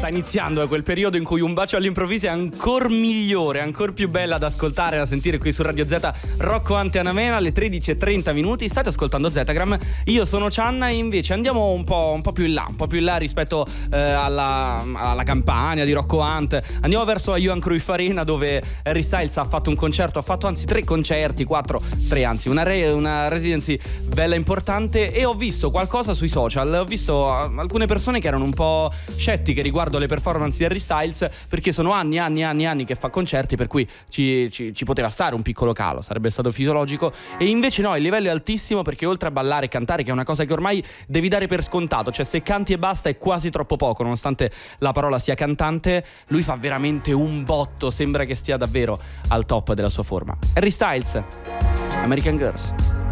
sta iniziando quel periodo in cui Un bacio all'improvviso è ancora migliore, ancora più bella da ascoltare, da sentire qui su Radio Z. Rocco Anteanamena alle 13:30. State ascoltando Zetagram. Io sono Cianna e invece andiamo un po' più in là rispetto alla campagna di Rocco Hunt. Andiamo verso la Johan Cruyff Arena, dove Harry Styles ha fatto un concerto, ha fatto anzi 3 concerti, una residency bella importante, e ho visto qualcosa sui social. Ho visto alcune persone che erano un po' scettiche riguardo le performance di Harry Styles, perché sono anni che fa concerti, per cui ci poteva stare un piccolo calo, sarebbe stato fisiologico. E invece no, il livello è altissimo, perché oltre a ballare e cantare, che è una cosa che ormai devi dare per scontato, cioè se canti e basta è quasi troppo poco, nonostante la parola sia cantante, lui fa veramente un botto, sembra che stia davvero al top della sua forma. Harry Styles, American Girls.